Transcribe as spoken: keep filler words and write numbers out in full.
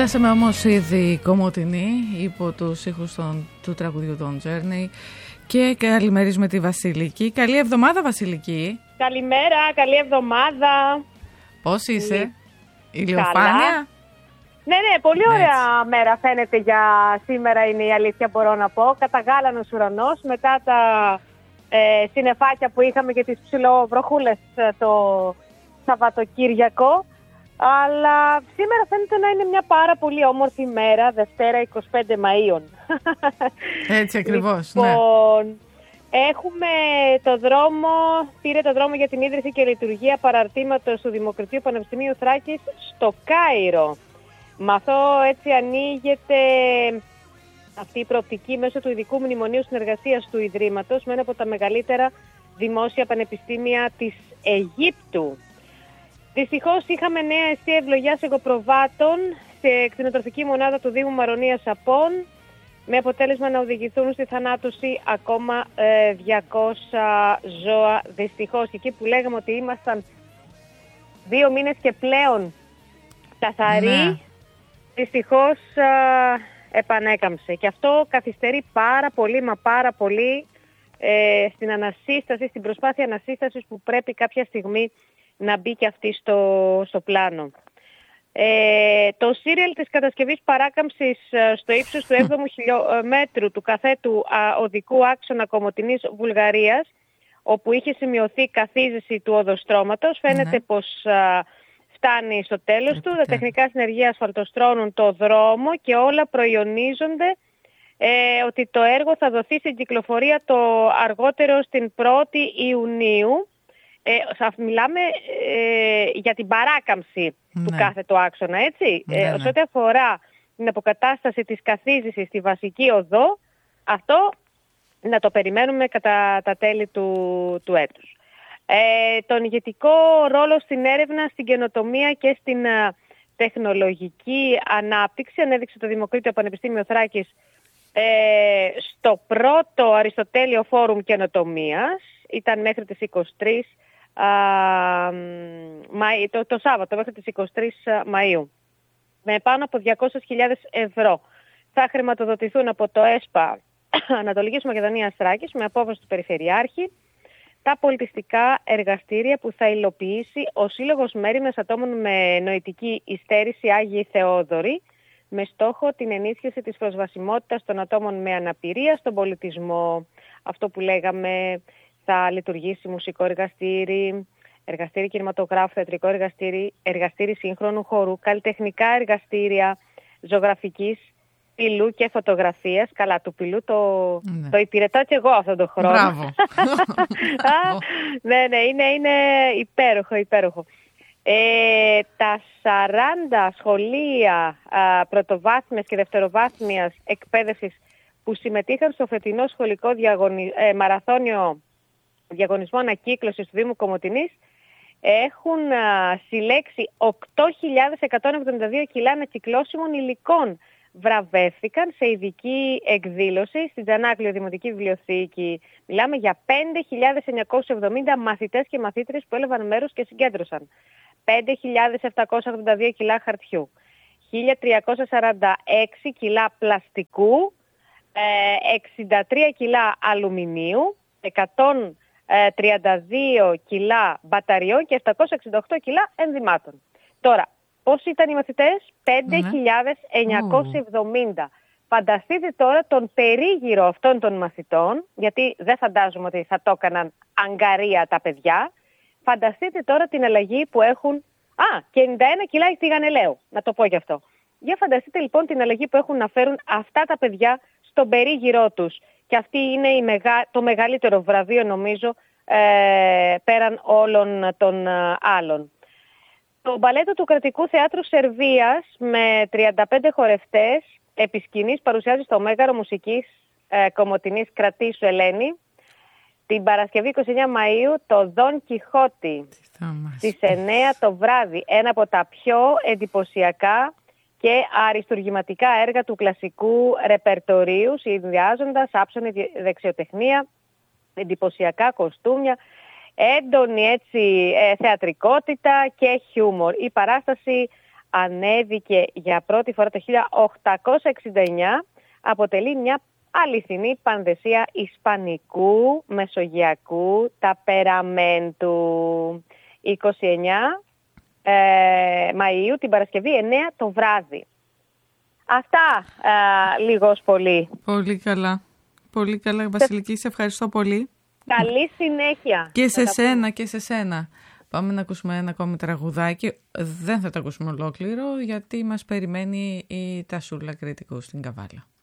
Φτάσαμε όμως ήδη Κομοτηνή υπό τους ήχους των, του τραγουδιού των Journey και καλημερίζουμε τη Βασιλική. Καλή εβδομάδα, Βασιλική. Καλημέρα, καλή εβδομάδα. Πώς είσαι? Ηλιοφάνεια? Ναι, ναι, πολύ ωραία Έτσι. μέρα φαίνεται για σήμερα, είναι η αλήθεια, μπορώ να πω. Καταγάλανος ουρανός μετά τα ε, συννεφάκια που είχαμε και τις ψιλοβροχούλες το Σαββατοκύριακο. Αλλά σήμερα φαίνεται να είναι μια πάρα πολύ όμορφη μέρα, Δευτέρα εικοστή πέμπτη Μαΐου. Έτσι ακριβώς, λοιπόν, ναι. Έχουμε το δρόμο, πήρε το δρόμο για την ίδρυση και λειτουργία παραρτήματος του Δημοκρατίου Πανεπιστημίου Θράκης στο Κάιρο. Με αυτό έτσι ανοίγεται αυτή η προοπτική μέσω του Ειδικού Μνημονίου Συνεργασίας του Ιδρύματος με ένα από τα μεγαλύτερα δημόσια πανεπιστήμια της Αιγύπτου. Δυστυχώς είχαμε νέα αιστεία ευλογιάς εγωπροβάτων σε κτηνοτροφική μονάδα του Δήμου Μαρονίας Απών, με αποτέλεσμα να οδηγηθούν στη θανάτωση ακόμα ε, διακόσια ζώα. Δυστυχώς, εκεί που λέγαμε ότι ήμασταν δύο μήνες και πλέον καθαροί, ναι. δυστυχώς ε, επανέκαμψε. Και αυτό καθυστερεί πάρα πολύ, μα πάρα πολύ ε, στην ανασύσταση, στην προσπάθεια ανασύστασης που πρέπει κάποια στιγμή να μπει και αυτή στο, στο πλάνο. Ε, το σύριαλ της κατασκευής παράκαμψης στο ύψος του έβδομου χιλιόμετρου του καθέτου α, οδικού άξονα Κομοτηνής Βουλγαρίας, όπου είχε σημειωθεί καθίζηση του οδοστρώματος, φαίνεται ναι. πως α, φτάνει στο τέλος του. Τα τεχνικά συνεργεία ασφαλτοστρώνουν το δρόμο και όλα προϊονίζονται ε, ότι το έργο θα δοθεί στην κυκλοφορία το αργότερο στην πρώτη Ιουνίου. Ε, θα μιλάμε ε, για την παράκαμψη ναι. του κάθετου άξονα, έτσι. Ναι, ε, όσο ό,τι αφορά την αποκατάσταση της καθίζησης στη βασική οδό, αυτό να το περιμένουμε κατά τα τέλη του, του έτους. Ε, τον ηγετικό ρόλο στην έρευνα, στην καινοτομία και στην α, τεχνολογική ανάπτυξη ανέδειξε το Δημοκρίτιο Πανεπιστήμιο Θράκης ε, στο πρώτο Αριστοτέλειο Φόρουμ Καινοτομίας. Ήταν μέχρι τις εικοστή τρίτη Uh, το, το Σάββατο μέχρι τις εικοστή τρίτη Μαΐου, με πάνω από διακόσιες χιλιάδες ευρώ. Θα χρηματοδοτηθούν από το ΕΣΠΑ Ανατολικής Μακεδονίας Θράκης με απόφαση του Περιφερειάρχη τα πολιτιστικά εργαστήρια που θα υλοποιήσει ο Σύλλογος Μέριμνας Ατόμων με Νοητική Υστέρηση Άγιοι Θεόδωροι, με στόχο την ενίσχυση της προσβασιμότητας των ατόμων με αναπηρία στον πολιτισμό. Αυτό που λέγαμε, θα λειτουργήσει μουσικό εργαστήρι, εργαστήρι κινηματογράφου, θεατρικό εργαστήρι, εργαστήρι σύγχρονου χορού, καλλιτεχνικά εργαστήρια ζωγραφικής, πυλού και φωτογραφίας. Καλά, του πυλού το, ναι. το υπηρετώ και εγώ αυτόν τον χρόνο. Μπράβο. ναι, ναι, είναι, είναι υπέροχο, υπέροχο. Ε, τα σαράντα σχολεία α, πρωτοβάθμιας και δευτεροβάθμιας εκπαίδευσης που συμμετείχαν στο φετινό σχολικό διαγωνι... ε, μαραθώνιο διαγωνισμό ανακύκλωσης του Δήμου Κομοτηνής έχουν α, συλλέξει οκτώ χιλιάδες εκατόν εβδομήντα δύο κιλά ανακυκλώσιμων υλικών. Βραβεύτηκαν σε ειδική εκδήλωση στην Τζανάκλειο Δημοτική Βιβλιοθήκη. Μιλάμε για πέντε χιλιάδες εννιακόσιες εβδομήντα μαθητές και μαθήτριες που έλαβαν μέρος και συγκέντρωσαν πέντε χιλιάδες επτακόσια ογδόντα δύο κιλά χαρτιού, χίλια τριακόσια σαράντα έξι κιλά πλαστικού, εξήντα τρία κιλά αλουμινίου, εκατόν τριάντα δύο κιλά μπαταριών και επτακόσια εξήντα οκτώ κιλά ενζυμάτων. Τώρα, πώς ήταν οι μαθητές? πέντε χιλιάδες εννιακόσιες εβδομήντα. Mm. Φανταστείτε τώρα τον περίγυρο αυτών των μαθητών, γιατί δεν φαντάζομαι ότι θα το έκαναν αγκαρία τα παιδιά. Φανταστείτε τώρα την αλλαγή που έχουν. Α, και ενενήντα ένα κιλά η Τηγανελαίου, να το πω γι' αυτό. Για φανταστείτε λοιπόν την αλλαγή που έχουν να φέρουν αυτά τα παιδιά στον περίγυρό τους. Και αυτή είναι η μεγα... το μεγαλύτερο βραβείο, νομίζω, ε, πέραν όλων των ε, άλλων. Το μπαλέτο του Κρατικού Θεάτρου Σερβίας με τριάντα πέντε χορευτές επί σκηνής παρουσιάζει στο Μέγαρο Μουσικής ε, Κομοτηνής Κρατήσου Ελένη την Παρασκευή εικοστή ενάτη Μαΐου το Δον Κιχώτη στις εννιά το βράδυ. Ένα από τα πιο εντυπωσιακά και αριστουργηματικά έργα του κλασικού ρεπερτορίου, συνδυάζοντας άψογη δεξιοτεχνία, εντυπωσιακά κοστούμια, έντονη έτσι, ε, θεατρικότητα και χιούμορ. Η παράσταση ανέβηκε για πρώτη φορά το χίλια οκτακόσια εξήντα εννιά, αποτελεί μια αληθινή πανδεσία ισπανικού, μεσογειακού ταπεραμέντου. είκοσι εννιά ε, Μαΐου, την Παρασκευή, εννέα το βράδυ. Αυτά ε, λίγος πολύ. Πολύ καλά. Πολύ καλά, Βασιλική, σε ευχαριστώ πολύ. Καλή συνέχεια. Και σε σένα και σε σένα. Πάμε να ακούσουμε ένα ακόμη τραγουδάκι. Δεν θα το ακούσουμε ολόκληρο, γιατί μας περιμένει η Τασούλα Κρητικού στην Καβάλα.